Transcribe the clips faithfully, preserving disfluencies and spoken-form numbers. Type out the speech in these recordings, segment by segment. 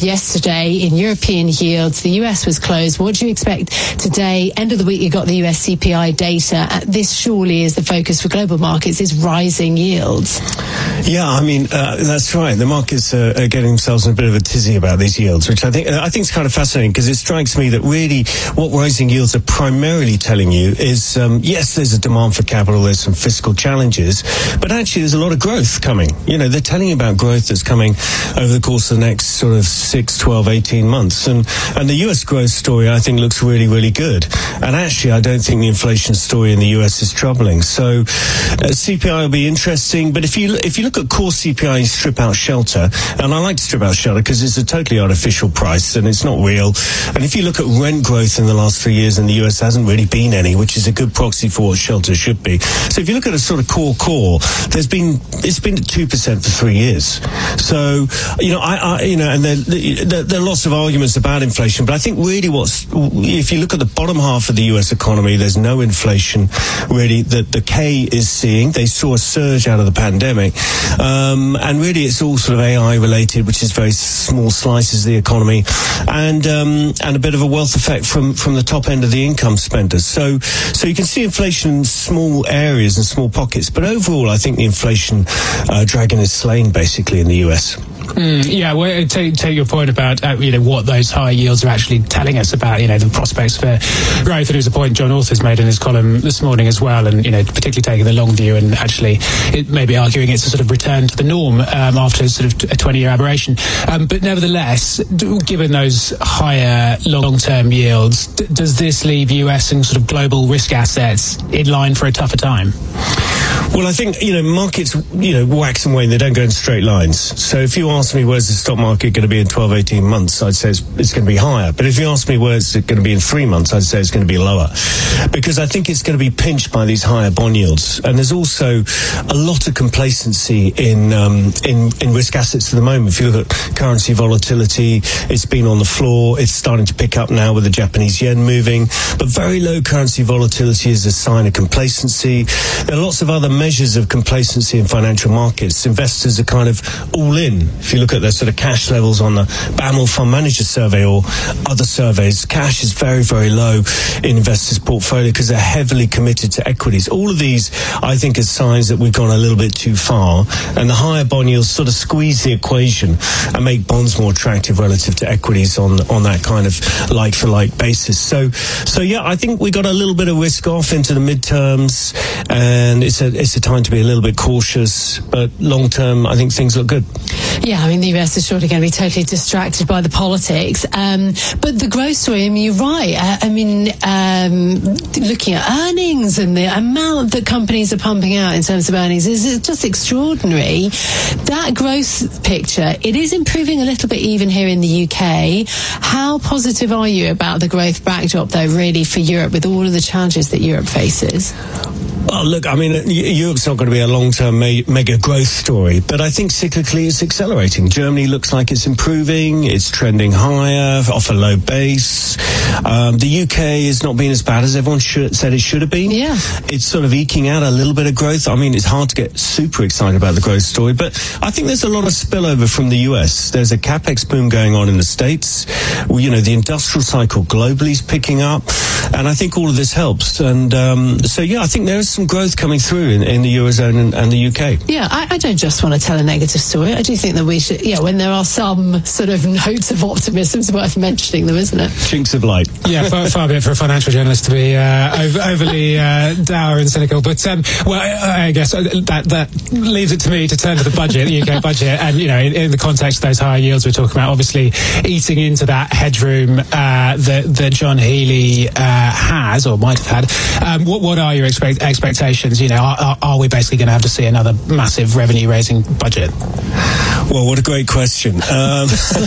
yesterday in European yields. The U S was closed. What do you expect today? End of the week, you got the U S C P I data. This surely is the focus for global markets, is rising yields. Yeah, I mean, uh, that's right. The markets uh, are getting themselves in a bit of a tizzy about these yields, which I think I think is kind of fascinating, because it strikes me that really what rising yields are primarily telling you is, um, yes, there's a demand for capital, there's some fiscal challenges, but actually there's a lot of growth coming. You know, they're telling you about growth that's coming over the course of the next sort of six, twelve, eighteen months. And, and the U S growth story, I think, looks really, really good. And actually, I don't think the inflation story in the U S is troubling. So uh, C P I will be interesting. But if you, if you look at core C P I and strip out shelter, and I like to strip out shelter because it's a totally artificial price and it's not real. And if you look at rent growth in the last three years in the U S, hasn't really been any, which is a good proxy for what shelter should be. So if you look at a sort of core core, there's been, it's been at two percent for three years. So, you know, I, I you know, and there, there, there are lots of arguments about inflation, but I think really what's, if you look at the bottom half of the U S economy, there's no inflation really that the K is seeing. They saw a surge out of the pandemic. Um, and really it's all sort of A I related, which is very small slices of the economy, and, um, and a bit of a wealth effect from, from the top end of the income spenders. So, so you can see inflation in small areas and small pockets, but overall I think the inflation uh, dragon is slain basically in the U S. Mm, yeah, well, take, take your point about uh, you know what those high yields are actually telling us about you know the prospects for growth. And it was a point John Authers made in his column this morning as well, and you know particularly taking the long view and actually it maybe arguing it's a sort of return to the norm um, after sort of a twenty-year aberration. Um, but nevertheless, do, given those higher long-term yields, d- does this leave U S and sort of global risk assets in line for a tougher time? Well, I think, you know, markets, you know, wax and wane. They don't go in straight lines. So if you ask me where's the stock market going to be in twelve, eighteen months, I'd say it's, it's going to be higher. But if you ask me where's it going to be in three months, I'd say it's going to be lower. Because I think it's going to be pinched by these higher bond yields. And there's also a lot of complacency in, um, in, in risk assets at the moment. If you look at currency volatility, it's been on the floor. It's starting to pick up now with the Japanese yen moving. But very low currency volatility is a sign of complacency. There are lots of other measures of complacency in financial markets. Investors are kind of all in. If you look at the sort of cash levels on the B A M L Fund Manager Survey or other surveys, cash is very, very low in investors' portfolio because they're heavily committed to equities. All of these, I think, are signs that we've gone a little bit too far, and the higher bond yields sort of squeeze the equation and make bonds more attractive relative to equities on on that kind of like-for-like basis. So, so yeah, I think we got a little bit of risk off into the midterms, and it's a it's a time to be a little bit cautious, but long term I think things look good. Yeah, I mean the U S is surely going to be totally distracted by the politics, um, but the growth story, I mean you're right, uh, I mean um, looking at earnings and the amount that companies are pumping out in terms of earnings is just extraordinary. That growth picture, it is improving a little bit even here in the U K. How positive are you about the growth backdrop though really for Europe with all of the challenges that Europe faces? Well, look, I mean, Europe's not going to be a long-term me- mega growth story, but I think cyclically it's accelerating. Germany looks like it's improving. It's trending higher off a low base. Um, the U K has not been as bad as everyone should, said it should have been. Yeah. It's sort of eking out a little bit of growth. I mean, it's hard to get super excited about the growth story, but I think there's a lot of spillover from the U S. There's a capex boom going on in the States. Well, you know, the industrial cycle globally is picking up, and I think all of this helps. And um, so, yeah, I think there's some growth coming through in, in the Eurozone and, and the U K. Yeah, I, I don't just want to tell a negative story. I do think that we should, yeah, when there are some sort of notes of optimism, it's worth mentioning them, isn't it? Chinks of light. Yeah, far, far be it for a financial journalist to be uh, over, overly uh, dour and cynical. But, um, well, I, I guess that that leaves it to me to turn to the budget, the U K budget. And, you know, in, in the context of those higher yields we're talking about, obviously eating into that headroom uh, that, that John Healey uh, has or might have had. Um, what, what are your expect, expectations? You know, are, are we basically going to have to see another massive revenue-raising budget? Well, what a great question. Um,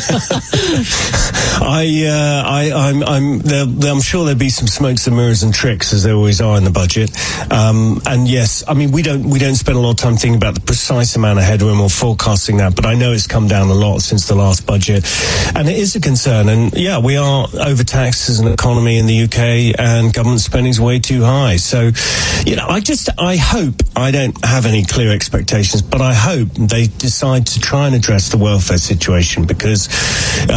I, uh, I, I'm, I'm, there, I'm sure there'll be some smokes and mirrors and tricks, as there always are in the budget. Um, and yes, I mean, we don't, we don't spend a lot of time thinking about the precise amount of headroom or forecasting that, but I know it's come down a lot since the last budget, and it is a concern. And yeah, we are overtaxed as an economy in the U K, and government spending is way too high. So, you know, I just, I hope, I don't have any clear expectations, but I hope they decide to try and address the welfare situation, because uh,